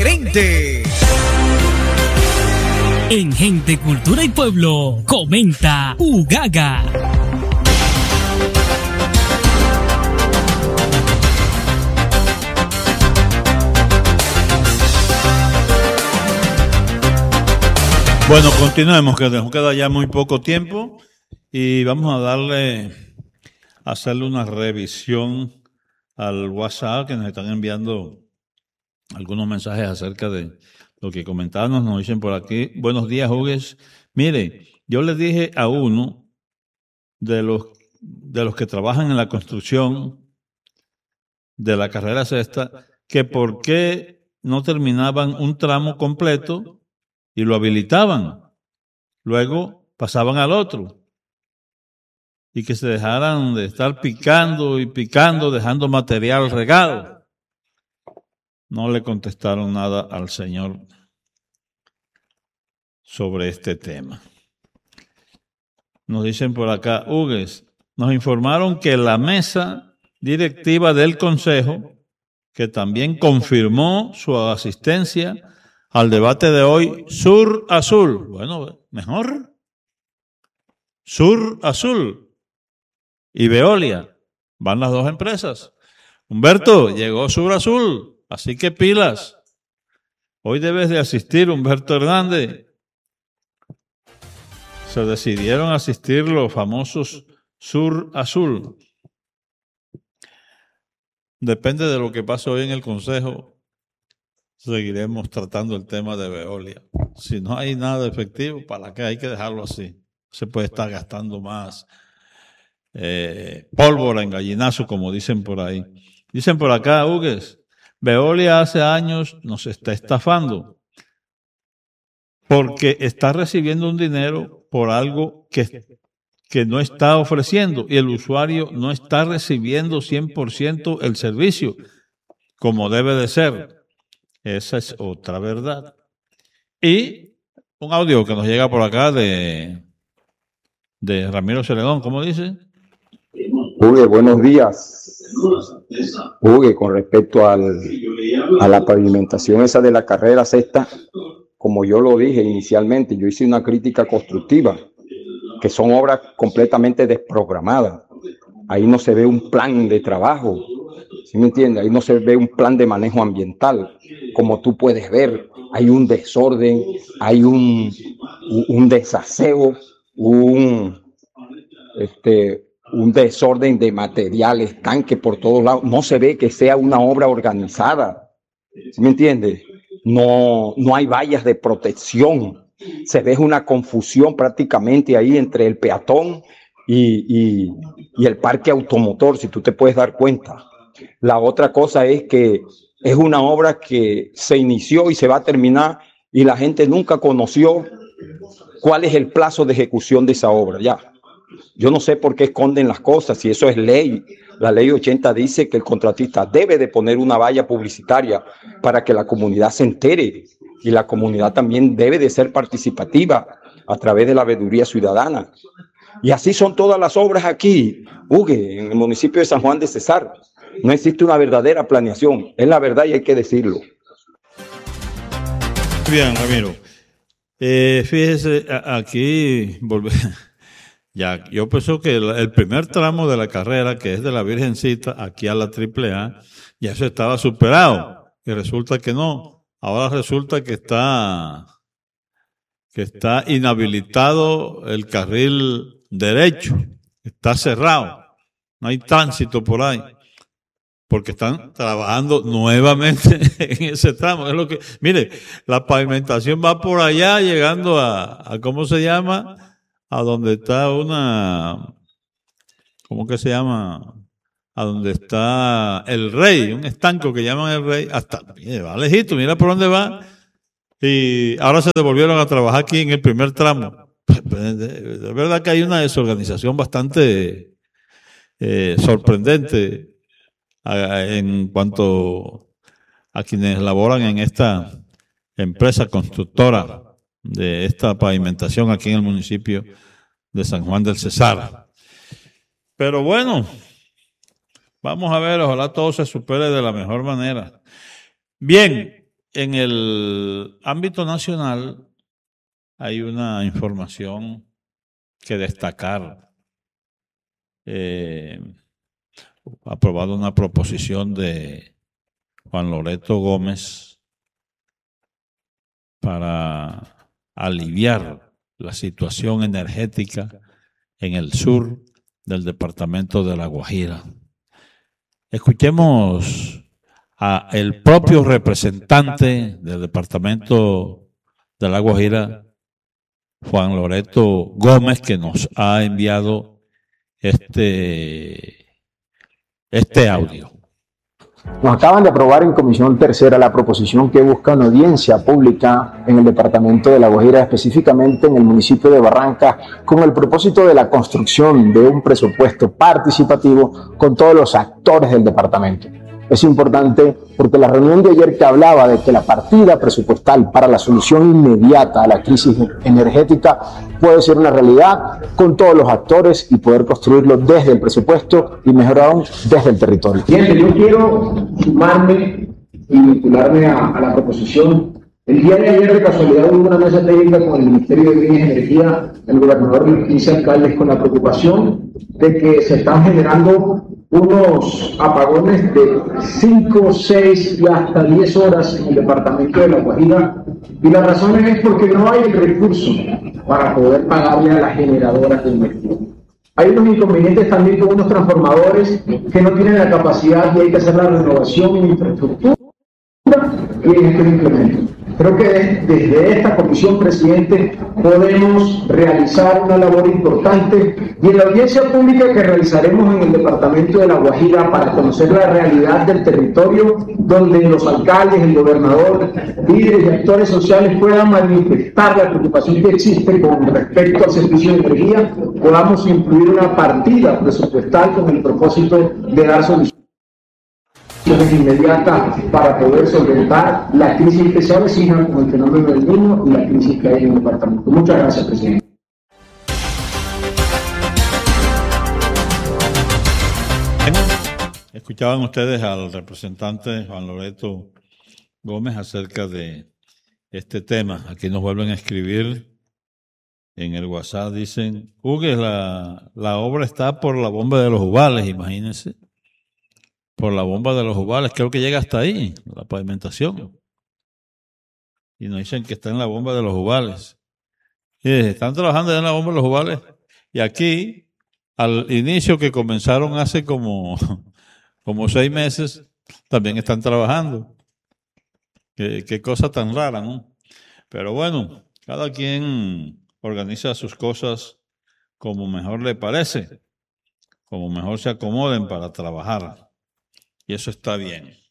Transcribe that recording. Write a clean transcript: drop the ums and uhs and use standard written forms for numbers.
diferente. En Gente, Cultura y Pueblo, comenta Ugaga. Bueno, continuemos, que nos queda ya muy poco tiempo y vamos a hacerle una revisión al WhatsApp, que nos están enviando algunos mensajes acerca de lo que comentábamos. Nos dicen por aquí: buenos días, Hugues. Mire, yo le dije a uno de los que trabajan en la construcción de la carrera sexta que por qué no terminaban un tramo completo y lo habilitaban, luego pasaban al otro, y que se dejaran de estar picando y picando, dejando material regado. No le contestaron nada al señor sobre este tema. Nos dicen por acá: Hugues, nos informaron que la mesa directiva del Consejo, que también confirmó su asistencia al debate de hoy, Sur Azul. Bueno, mejor. Sur Azul y Veolia. Van las dos empresas. Humberto, llegó Sur Azul, así que pilas. Hoy debes de asistir, Humberto Hernández. Se decidieron asistir los famosos Sur Azul. Depende de lo que pase hoy en el Consejo. Seguiremos tratando el tema de Veolia. Si no hay nada efectivo, ¿para qué? Hay que dejarlo así. Se puede estar gastando más pólvora en gallinazo, como dicen por ahí. Dicen por acá: Hugues, Veolia hace años nos está estafando porque está recibiendo un dinero por algo que no está ofreciendo, y el usuario no está recibiendo 100% el servicio como debe de ser. Esa es otra verdad. Y un audio que nos llega por acá de Ramiro Celedón. ¿Cómo dice? Hugue, buenos días. Hugue, con respecto a la pavimentación esa de la carrera sexta, como yo lo dije inicialmente, yo hice una crítica constructiva, que son obras completamente desprogramadas. Ahí no se ve un plan de trabajo, ¿sí me entiendes? Ahí no se ve un plan de manejo ambiental. Como tú puedes ver, hay un desorden, hay un desaseo, un desorden de materiales, estanques por todos lados. No se ve que sea una obra organizada, ¿sí me entiendes? No hay vallas de protección. Se ve una confusión prácticamente ahí entre el peatón y el parque automotor, si tú te puedes dar cuenta. La otra cosa es que es una obra que se inició y se va a terminar, y la gente nunca conoció cuál es el plazo de ejecución de esa obra. Ya, yo no sé por qué esconden las cosas, si eso es ley. La ley 80 dice que el contratista debe de poner una valla publicitaria para que la comunidad se entere, y la comunidad también debe de ser participativa a través de la veeduría ciudadana. Y así son todas las obras aquí, Hugue, en el municipio de San Juan de Cesar. No existe una verdadera planeación, es la verdad y hay que decirlo. Bien, Ramiro. Fíjese, aquí ya, yo pienso que el primer tramo de la carrera, que es de la Virgencita aquí a la AAA, ya eso estaba superado, y resulta que no. Ahora resulta que está inhabilitado el carril derecho, está cerrado, no hay tránsito por ahí, porque están trabajando nuevamente en ese tramo. Es lo que, mire, la pavimentación va por allá, llegando a ¿cómo se llama? A donde está ¿cómo que se llama? A donde está el Rey, un estanco que llaman el Rey, hasta, mire, va lejito, mira por dónde va, y ahora se devolvieron a trabajar aquí en el primer tramo. De verdad que hay una desorganización bastante sorprendente en cuanto a quienes laboran en esta empresa constructora de esta pavimentación aquí en el municipio de San Juan del Cesar. Pero bueno, vamos a ver, ojalá todo se supere de la mejor manera. Bien, En el ámbito nacional hay una información que destacar. Aprobado una proposición de Juan Loreto Gómez para aliviar la situación energética en el sur del departamento de La Guajira. Escuchemos a el propio representante del departamento de La Guajira, Juan Loreto Gómez, que nos ha enviado este audio. Nos acaban de aprobar en Comisión Tercera la proposición que busca una audiencia pública en el departamento de La Guajira, específicamente en el municipio de Barranca, con el propósito de la construcción de un presupuesto participativo con todos los actores del departamento. Es importante porque la reunión de ayer que hablaba de que la partida presupuestal para la solución inmediata a la crisis energética puede ser una realidad con todos los actores y poder construirlo desde el presupuesto y mejor aún desde el territorio. Bien, yo quiero sumarme y vincularme a la proposición. El día de ayer, de casualidad, hubo una mesa técnica con el Ministerio de Minas y Energía, el gobernador y los 15 alcaldes, con la preocupación de que se están generando unos apagones de 5, 6 y hasta 10 horas en el departamento de La Guajira, y la razón es porque no hay el recurso para poder pagarle a las generadoras de energía. Hay unos inconvenientes también con unos transformadores que no tienen la capacidad y hay que hacer la renovación en infraestructura y en estos implementos. Creo que desde esta comisión, presidente, podemos realizar una labor importante y en la audiencia pública que realizaremos en el departamento de La Guajira para conocer la realidad del territorio, donde los alcaldes, el gobernador, líderes y actores sociales puedan manifestar la preocupación que existe con respecto al servicio de energía, podamos incluir una partida presupuestal con el propósito de dar soluciones inmediatas para poder solventar la crisis que se avecina con el fenómeno del Niño y la crisis que hay en el departamento. Muchas gracias, presidente. Escuchaban ustedes al representante Juan Loreto Gómez acerca de este tema. Aquí nos vuelven a escribir en el WhatsApp, dicen, Hugues, la obra está por la bomba de los Uvales, imagínense. Por la bomba de los Uvales, creo que llega hasta ahí, la pavimentación. Y nos dicen que está en la bomba de los Uvales. Y están trabajando ya en la bomba de los Uvales. Y aquí, al inicio que comenzaron hace como 6 meses, también están trabajando. Qué cosa tan rara, ¿no? Pero bueno, cada quien organiza sus cosas como mejor le parece, como mejor se acomoden para trabajar. Y eso está bien.